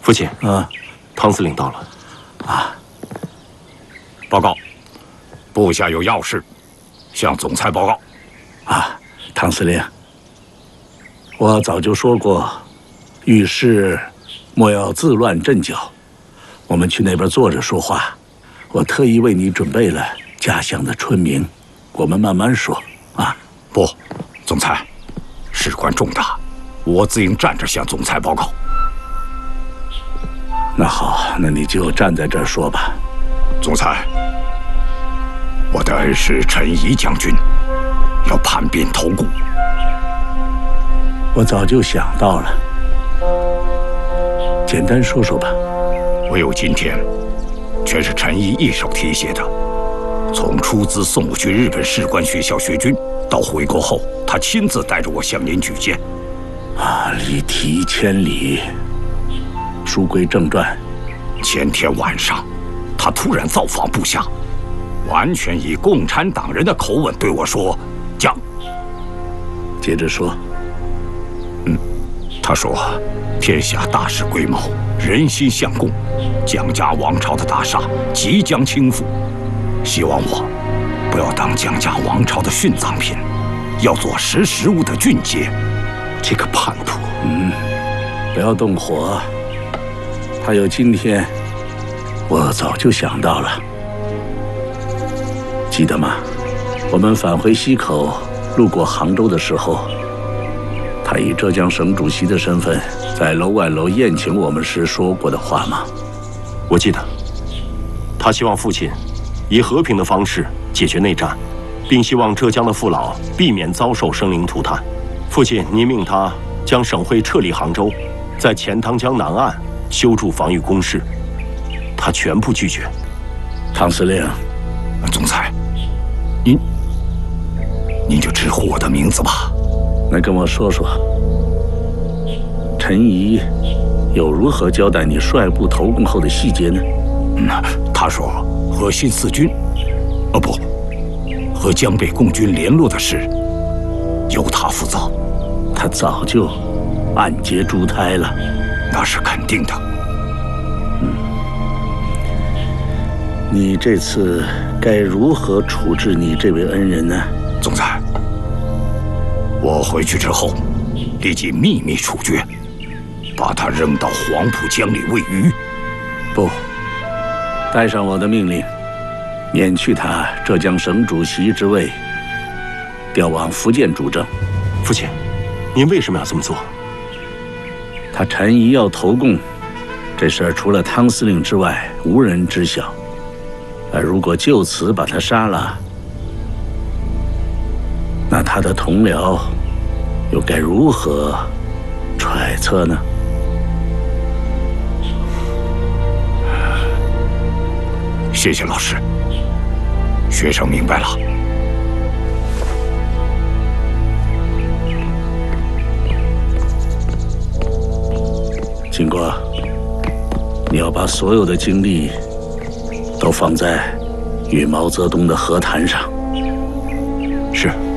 父亲啊， 汤司令到了。 啊， 报告，部下有要事，向总裁报告。 啊，汤司令，我早就说过，遇事莫要自乱阵脚。我们去那边坐着说话。我特意为你准备了家乡的春茗，我们慢慢说啊。 不，总裁，事关重大，我自应站着向总裁报告。 那好，那你就站在这儿说吧。 总裁，我的恩师陈仪将军要叛变投顾。 我早就想到了，简单说说吧。 唯有今天，全是陈仪一手提携的。从出资送我去日本士官学校学军，到回国后，他亲自带着我向您举荐。 啊，礼提千里。书归正传， 前天晚上，他突然造访部下，完全以共产党人的口吻对我说：“将。” 接着说。 他说：“天下大势归谋，人心向共，蒋家王朝的大厦即将倾覆，希望我不要当蒋家王朝的殉葬品，要做识时务的俊杰。” 这个叛徒， 不要动火。他有今天，我早就想到了。记得吗？我们返回溪口，路过杭州的时候，他以浙江省主席的身份，在楼外楼宴请我们时说过的话吗？ 我记得，他希望父亲以和平的方式解决内战，并希望浙江的父老避免遭受生灵涂炭。父亲您命他将省会撤离杭州，在钱塘江南岸修筑防御工事，他全部拒绝。 汤司令， 总裁，您就直呼我的名字吧。 那跟我说说，陈仪又如何交代你率部投共后的细节呢？ 他说和新四军，不，和江北共军联络的事由他负责。 他早就暗结珠胎了， 那是肯定的。 你这次该如何处置你这位恩人呢？ 总裁，我回去之后，立即秘密处决，把他扔到黄浦江里喂鱼。 不，带上我的命令，免去他浙江省主席之位，调往福建主政。 父亲，您为什么要这么做？ 他陈仪要投共，这事儿除了汤司令之外，无人知晓。而如果就此把他杀了，那他的同僚又该如何揣测呢？ 谢谢老师，学生明白了。经过，你要把所有的精力都放在与毛泽东的和谈上。 是。